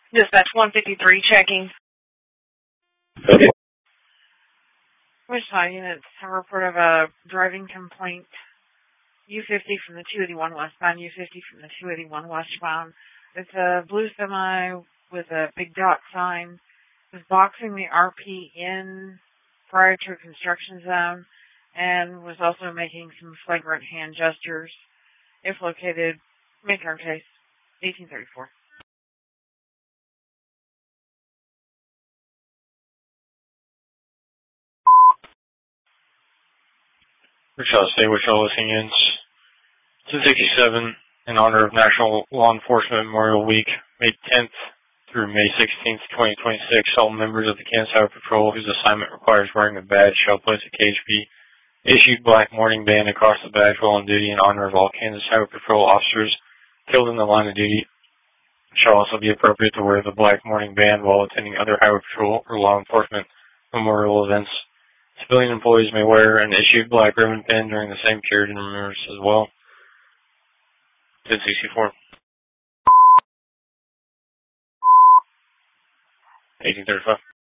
Dispatch 153 checking. Okay. Wichita units have a report of a driving complaint. U50 from the 281 westbound, U50 from the 281 westbound. It's a blue semi with a big dot sign. It was boxing the RP in prior to a construction zone and was also making some flagrant hand gestures. If located, make our case. 1834. Wichita State, Wichita Listing Ins. 267, in honor of National Law Enforcement Memorial Week, May 10th through May 16th, 2026, all members of the Kansas Highway Patrol whose assignment requires wearing a badge shall place a KHB issued black morning band across the badge while on duty in honor of all Kansas Highway Patrol officers killed in the line of duty. It shall also be appropriate to wear the black morning band while attending other Highway Patrol or law enforcement memorial events. Civilian employees may wear an issued black ribbon pin during the same period in remembrance as well. 1064. 1835.